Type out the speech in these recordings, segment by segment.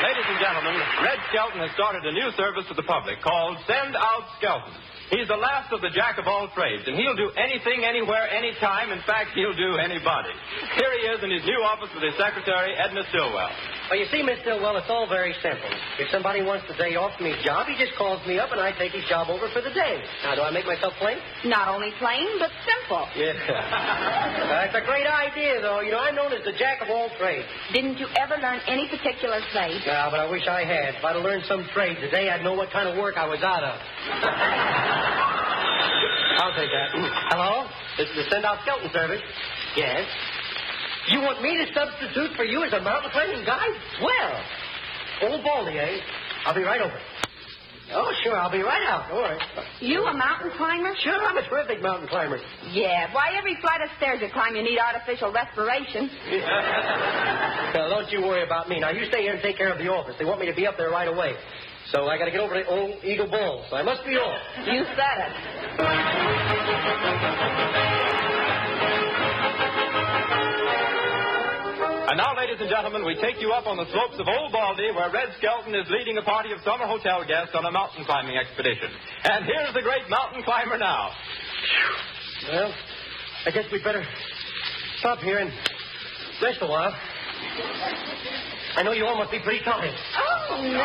Ladies and gentlemen, Red Skelton has started a new service to the public called Send Out Skelton. He's the last of the jack of all trades, and he'll do anything, anywhere, anytime. In fact, he'll do anybody. Here he is in his new office with his secretary, Edna Stillwell. Well, you see, Miss Stillwell, it's all very simple. If somebody wants the day off from his job, he just calls me up and I take his job over for the day. Now, do I make myself plain? Not only plain, but simple. Yeah. That's a great idea, though. You know, I'm known as the jack of all trades. Didn't you ever learn any particular trade? Yeah, but I wish I had. If I'd have learned some trade today, I'd know what kind of work I was out of. I'll take that. Hello? This is the Send Out Skelton service. Yes. You want me to substitute for you as a mountain climbing guide? Well, old Baldy, eh? I'll be right over. Oh, sure, I'll be right out. All right. You a mountain climber? Sure, I'm a terrific mountain climber. Yeah. Why, every flight of stairs you climb, you need artificial respiration. Well, don't you worry about me. Now, you stay here and take care of the office. They want me to be up there right away. So I got to get over to old Eagle Bull. So I must be off. You said it. And now, ladies and gentlemen, we take you up on the slopes of Old Baldy, where Red Skelton is leading a party of summer hotel guests on a mountain climbing expedition. And here's the great mountain climber now. Well, I guess we'd better stop here and rest a while. I know you all must be pretty tired. Oh, no.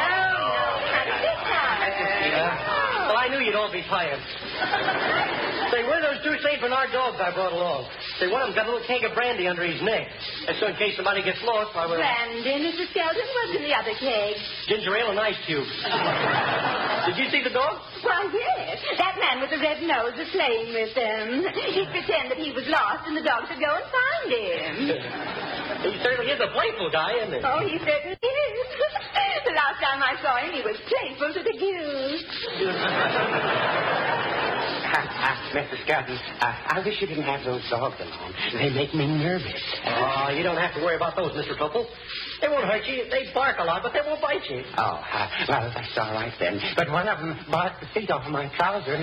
Well, I knew you'd all be tired. Say, where are those two St. Bernard dogs I brought along? Say, one of them's got a little keg of brandy under his neck. And so in case somebody gets lost, I will... Brandy, Mr. Skelton, what's in the other keg? Ginger ale and ice cubes. Did you see the dog? Well, yes. That man with the red nose was playing with them. He'd pretend that he was lost, and the dogs would go and find him. He certainly is a playful guy, isn't he? Oh, he certainly is. The last time I saw him, he was playful to the gills. Mr. Skelton, I wish you didn't have those dogs along. They make me nervous. Oh, you don't have to worry about those, Mr. Tupple. They won't hurt you. They bark a lot, but they won't bite you. Oh, well, that's all right then. But one of them barked the feet off of my trousers.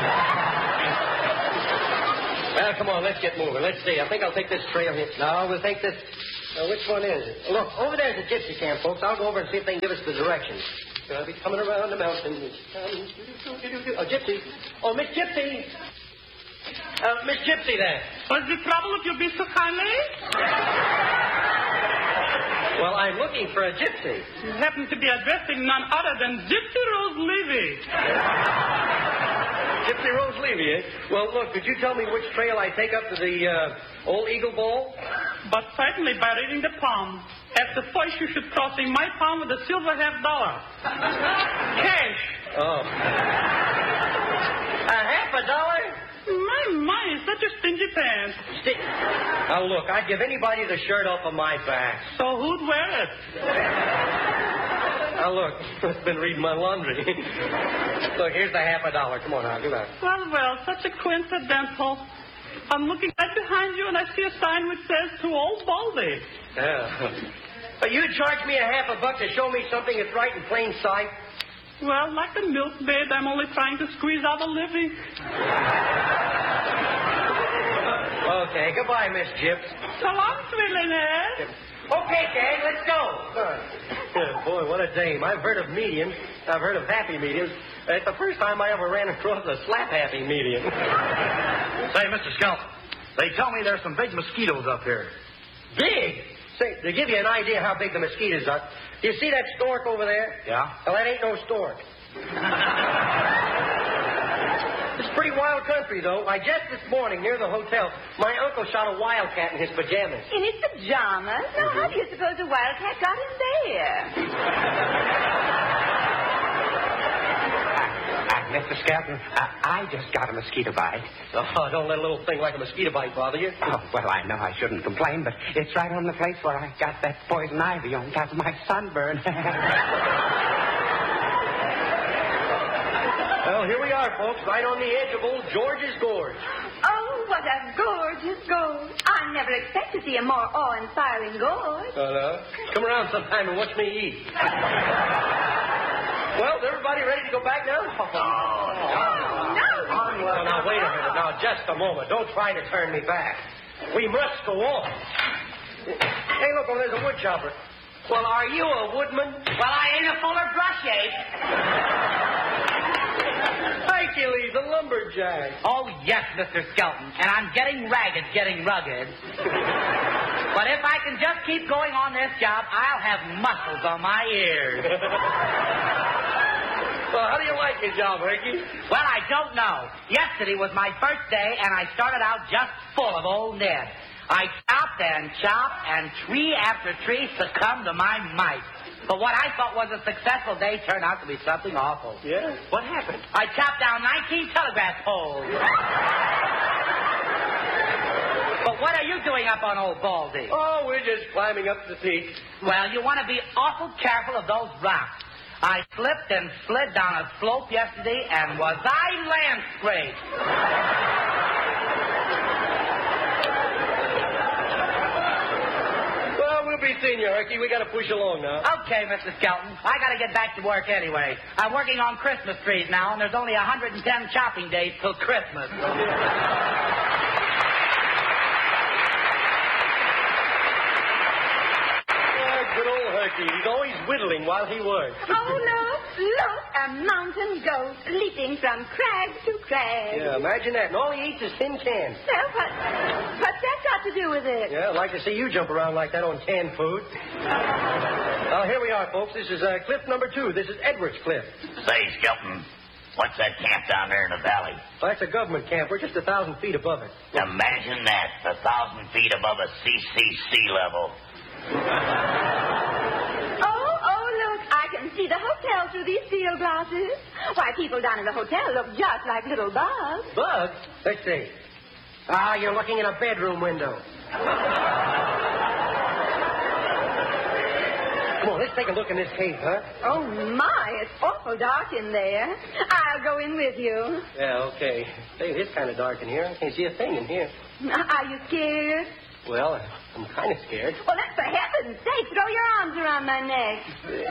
Well, come on, let's get moving. Let's see. I think I'll take this trail here. No, we'll take this. Which one is it? Look, over there's a gypsy camp, folks. I'll go over and see if they can give us the directions. I'll be coming around the mountain. Oh, Gypsy. Oh, Miss Gypsy. Miss Gypsy there. What's the trouble, if you'll be so kindly? Well, I'm looking for a gypsy. You happen to be addressing none other than Gypsy Rose Levy. Gypsy Rose Levy, eh? Well, look, could you tell me which trail I take up to the old Eagle Ball? But certainly by reading the palm. At the first, you should crossing my palm with a silver $50. Cash. Oh. $50? My, such a stingy pants. Now, look, I'd give anybody the shirt off of my back. So who'd wear it? Now, look, I've been reading my laundry. Look, here's the $50. Come on now, give that. Well, such a coincidental. I'm looking right behind you, and I see a sign which says, to Old Baldy. Yeah. But you'd charge me $50 to show me something that's right in plain sight? Well, like a milkmaid, I'm only trying to squeeze out a living. Okay, goodbye, Miss Gyps. So long, sweet Lynette. Okay, gang, let's go. Boy, what a dame. I've heard of mediums. I've heard of happy mediums. It's the first time I ever ran across a slap-happy medium. Say, Mr. Skelton, they tell me there's some big mosquitoes up here. Big? Say, to give you an idea how big the mosquitoes are, do you see that stork over there? Yeah? Well, that ain't no stork. It's pretty wild country, though. Why, just this morning, near the hotel, my uncle shot a wildcat in his pajamas. In his pajamas? Now, how do you suppose a wildcat got in there? Mr. Skelton, I just got a mosquito bite. Oh, don't let a little thing like a mosquito bite bother you. Oh, well, I know I shouldn't complain, but it's right on the place where I got that poison ivy on top of my sunburn. Well, here we are, folks, right on the edge of old George's Gorge. Oh, what a gorgeous gorge. I never expect to see a more awe-inspiring gorge. Come around sometime and watch me eat. Well, is everybody ready to go back now? No. Well, now, wait a minute. Now, just a moment. Don't try to turn me back. We must go on. Hey, look, there's a wood chopper. Well, are you a woodman? Well, I ain't a fuller brush ape. Hercules, a lumberjack. Oh, yes, Mr. Skelton. And I'm getting ragged, getting rugged. But if I can just keep going on this job, I'll have muscles on my ears. Well, how do you like your job, Herky? Well, I don't know. Yesterday was my first day, and I started out just full of old Ned. I chopped and chopped, and tree after tree succumbed to my might. But what I thought was a successful day turned out to be something awful. Yeah? What happened? I chopped down 19 telegraph poles. But what are you doing up on old Baldy? Oh, we're just climbing up the peak. Well, you want to be awful careful of those rocks. I slipped and slid down a slope yesterday, and was I land scraped. Well, we'll be seeing you, Herky. We got to push along now. Okay, Mr. Skelton. I got to get back to work anyway. I'm working on Christmas trees now, and there's only 110 chopping days till Christmas. Good old Herky. He's always whittling while he works. Oh, look, a mountain goat leaping from crag to crag. Yeah, imagine that. And all he eats is tin cans. Well, what's that got to do with it? Yeah, I'd like to see you jump around like that on canned food. Well, here we are, folks. This is cliff number 2. This is Edwards Cliff. Say, Skelton, what's that camp down there in the valley? Well, that's a government camp. We're just 1,000 feet above it. Imagine that, 1,000 feet above a sea level. Oh, look, I can see the hotel through these field glasses. Why, people down in the hotel look just like little bugs. Bugs? Let's see. Ah, you're looking in a bedroom window. Come on, let's take a look in this cave, huh? Oh, my, it's awful dark in there. I'll go in with you. Yeah, okay. Say, it is kind of dark in here. I can't see a thing in here. Are you scared? Well, I'm kind of scared. Well, for heaven's sake, throw your arms around my neck.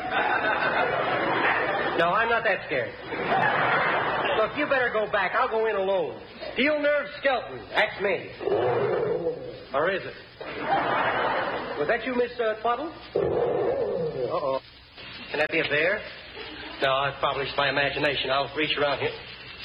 No, I'm not that scared. Look, you better go back. I'll go in alone. Steel Nerve Skelton. That's me. Or is it? Was that you, Miss Twaddle? Uh-oh. Can that be a bear? No, it's probably just my imagination. I'll reach around here.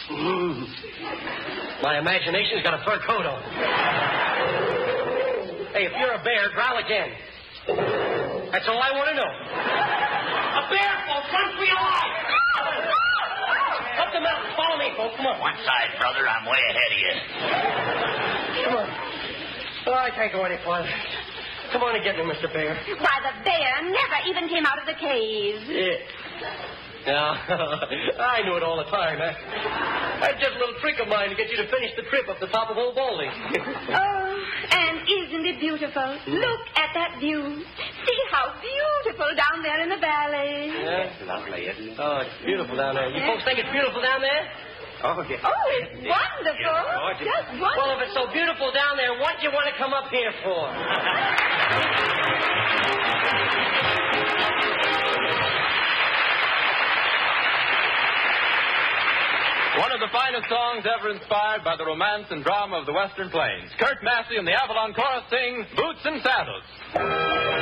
My imagination's got a fur coat on. Hey, if you're a bear, growl again. That's all I want to know. A bear, folks! Run for your life! Up the mountain. Follow me, folks. Come on. One side, brother. I'm way ahead of you. Come on. Oh, I can't go any farther. Come on and get me, Mr. Bear. Why, the bear never even came out of the cave. Yeah. No, I knew it all the time. That's just a little trick of mine to get you to finish the trip up the top of Old Baldy. Oh, and isn't it beautiful? Look at that view. See how beautiful down there in the valley. Yeah. It's lovely, isn't it? Oh, it's beautiful down there. You folks think it's beautiful down there? Oh, yeah. Oh, it's wonderful. gorgeous. Just wonderful. Well, if it's so beautiful down there, what do you want to come up here for? One of the finest songs ever inspired by the romance and drama of the Western Plains. Kurt Massey and the Avalon Chorus sing Boots and Sandals.